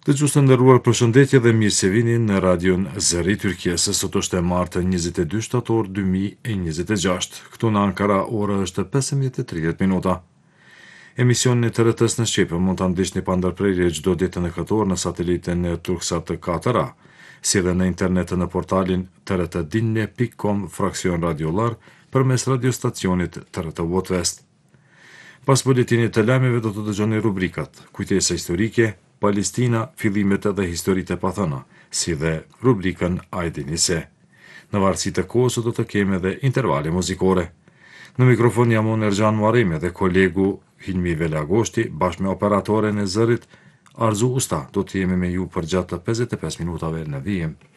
Dëgjues të nderuar, përshëndetje dhe mirë se vini në radion Zëri Tyrkisë. Sot është e martë 22 shtator 2026. Këtu në Ankara ora është 15:30 minuta. Emisionin e TRT-s në Shqipër mund ta ndiqni pa ndërprerje çdo ditë në këtor në satelitin e Turksat 4A, si dhe në internet në portalin trtdinne.com/radiolar përmes radiostacionit TRT West. Pas buletinit të lajmeve do të dëgjoni rubrikat Kujtesa historike, Palestina, fillimet dhe historitë e pathëna, si dhe rubrikën A e dini se. Në varësi të kohës do të kemi edhe intervale muzikore. Në mikrofon jam unë Erxhan Muharremi dhe kolegu Hilmi Velagoshti bashkë me operatoren e zërit Arzu Usta do të jemi me ju për gjatë 55 minutave në vijim.